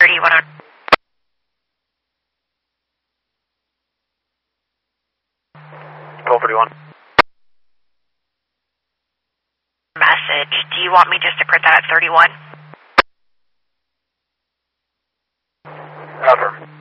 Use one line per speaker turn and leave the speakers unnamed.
31.
Goal 31.
Message. Do you want me just to print that at 31?
Affirm.